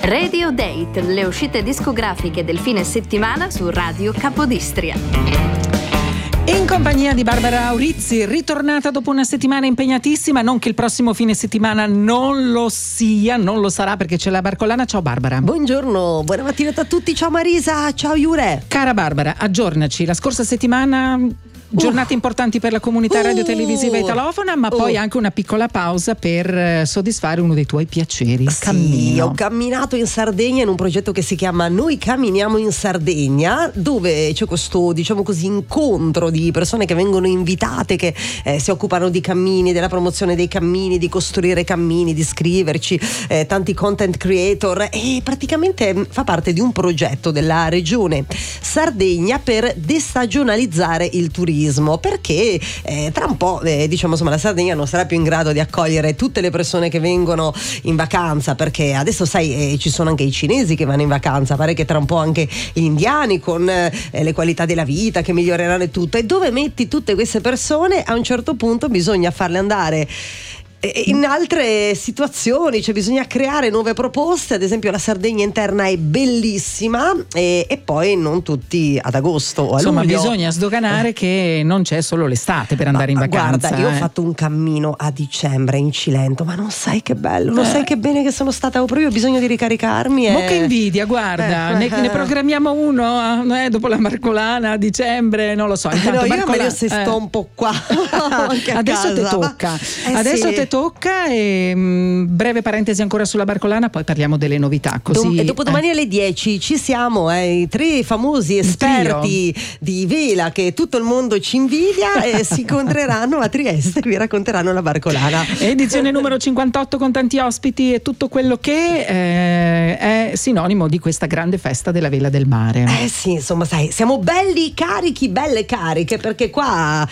Radio Date, le uscite discografiche del fine settimana su Radio Capodistria. In compagnia di Barbara Aurizzi, ritornata dopo una settimana impegnatissima. Non che il prossimo fine settimana non lo sarà, perché c'è la Barcolana. Ciao Barbara. Buongiorno, buona mattinata a tutti. Ciao Marisa, ciao Iure. Cara Barbara, aggiornaci. La scorsa settimana giornate importanti per la comunità radiotelevisiva italofona, ma poi anche una piccola pausa per soddisfare uno dei tuoi piaceri, il cammino. Ho camminato in Sardegna in un progetto che si chiama Noi camminiamo in Sardegna, dove c'è questo, diciamo così, incontro di persone che vengono invitate, che si occupano di cammini, della promozione dei cammini, di costruire cammini, di scriverci, tanti content creator, e praticamente fa parte di un progetto della regione Sardegna per destagionalizzare il turismo, perché tra un po' diciamo, insomma, la Sardegna non sarà più in grado di accogliere tutte le persone che vengono in vacanza, perché adesso sai ci sono anche i cinesi che vanno in vacanza, pare che tra un po' anche gli indiani, con le qualità della vita che miglioreranno e tutto. E dove metti tutte queste persone? A un certo punto bisogna farle andare in altre situazioni, cioè bisogna creare nuove proposte. Ad esempio la Sardegna interna è bellissima, e poi non tutti ad agosto o a luglio. Insomma, bisogna sdoganare che non c'è solo l'estate per andare in vacanza. Guarda, io ho fatto un cammino a dicembre in Cilento, ma non sai che bello, non sai che bene che sono stata. Ho proprio bisogno di ricaricarmi. Ma che invidia, guarda, ne programmiamo uno dopo la Marcolana a dicembre, non lo so. Intanto io me ne sto un po' qua. Adesso te tocca. Adesso te tocca, e breve parentesi ancora sulla Barcolana, poi parliamo delle novità. Così, e dopodomani alle 10 ci siamo, i tre famosi esperti di vela che tutto il mondo ci invidia, e si incontreranno a Trieste e vi racconteranno la Barcolana. Edizione numero 58 con tanti ospiti e tutto quello che è sinonimo di questa grande festa della vela del mare. Sì, insomma, sai, siamo belli carichi, belle cariche, perché qua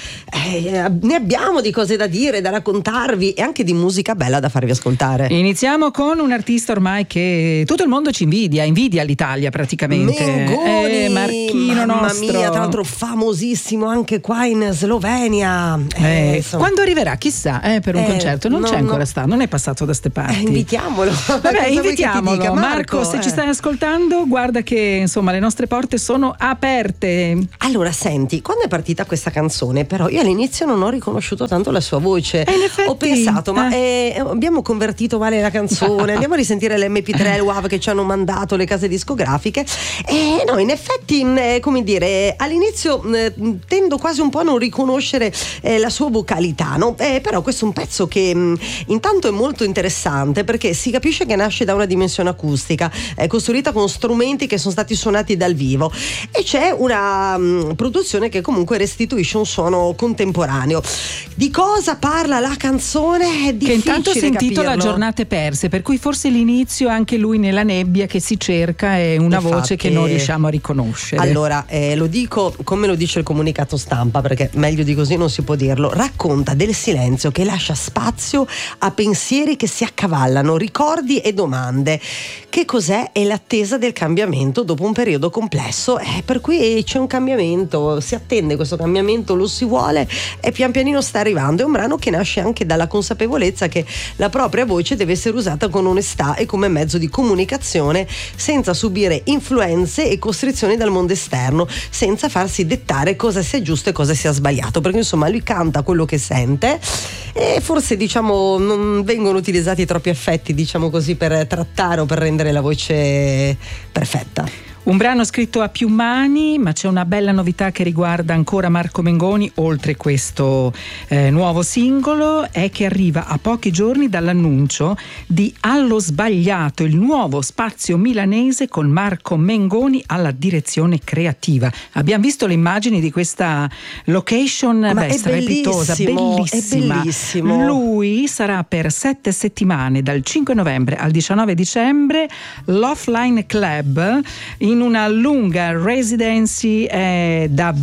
ne abbiamo di cose da dire, da raccontarvi, e anche di musica bella da farvi ascoltare. Iniziamo con un artista ormai che tutto il mondo ci invidia l'Italia praticamente. Mengoni, Marchino mamma nostro. mia, tra l'altro famosissimo anche qua in Slovenia. Quando arriverà chissà, per un concerto non c'è ancora stato, non è passato da ste parti. Invitiamolo. Vabbè, invitiamolo. Dica, Marco, se ci stai ascoltando, guarda che insomma le nostre porte sono aperte. Allora senti, quando è partita questa canzone, però io all'inizio non ho riconosciuto tanto la sua voce. In effetti, ho pensato, ma abbiamo convertito male la canzone, andiamo a risentire l'MP3 WAV che ci hanno mandato le case discografiche. No, in effetti, come dire, all'inizio tendo quasi un po' a non riconoscere la sua vocalità, no? Però questo è un pezzo che intanto è molto interessante, perché si capisce che nasce da una dimensione acustica, costruita con strumenti che sono stati suonati dal vivo, e c'è una produzione che comunque restituisce un suono contemporaneo. Di cosa parla la canzone? È difficile che intanto si intitola capirlo. Giornate perse, per cui forse l'inizio anche lui nella nebbia che si cerca è una voce che non riusciamo a riconoscere. Allora lo dico come lo dice il comunicato stampa, perché meglio di così non si può dirlo. Racconta del silenzio che lascia spazio a pensieri che si accavallano, ricordi e domande. Che cos'è? È l'attesa del cambiamento dopo un periodo complesso, per cui c'è un cambiamento, si attende questo cambiamento, lo si vuole, e pian pianino sta arrivando. È un brano che nasce anche dalla consapevolezza che la propria voce deve essere usata con onestà e come mezzo di comunicazione, senza subire influenze e costrizioni dal mondo esterno, senza farsi dettare cosa sia giusto e cosa sia sbagliato, perché insomma lui canta quello che sente, e forse diciamo non vengono utilizzati troppi effetti, diciamo così, per trattare o per rendere la voce perfetta. Un brano scritto a più mani, ma c'è una bella novità che riguarda ancora Marco Mengoni, oltre questo nuovo singolo, è che arriva a pochi giorni dall'annuncio di Allo Sbagliato, il nuovo spazio milanese con Marco Mengoni alla direzione creativa. Abbiamo visto le immagini di questa location strepitosa, bellissima. È bellissimo. Lui sarà per 7 settimane, dal 5 novembre al 19 dicembre, l'Offline Club, in una lunga residency da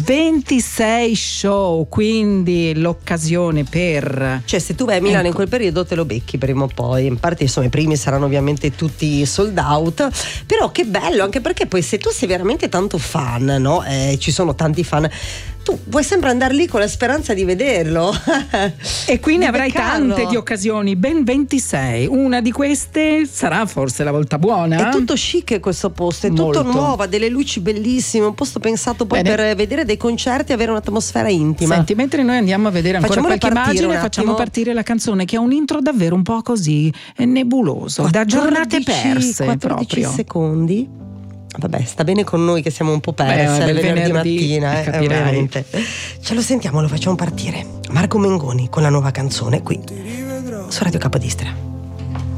26 show, quindi l'occasione per... Cioè se tu vai a Milano in quel periodo te lo becchi prima o poi, in parte insomma i primi saranno ovviamente tutti sold out, però che bello, anche perché poi se tu sei veramente tanto fan, no? Ci sono tanti fan, tu vuoi sempre andare lì con la speranza di vederlo. E qui ne avrai beccarlo. tante di occasioni, ben 26. Una di queste sarà forse la volta buona. È tutto chic questo posto, è Molto. tutto nuovo, ha delle luci bellissime, un posto pensato poi Bene. per vedere dei concerti e avere un'atmosfera intima. Senti, mentre noi andiamo a vedere ancora Facciamole qualche partire immagine, un facciamo attimo. partire la canzone che ha un intro davvero un po' così nebuloso, da giornate 14 perse 14 proprio. secondi. Vabbè, sta bene con noi che siamo un po' perse Beh, il del venerdì venerdì, mattina, capirai. ovviamente. Ce lo sentiamo, lo facciamo partire. Marco Mengoni con la nuova canzone qui su Radio Capodistria.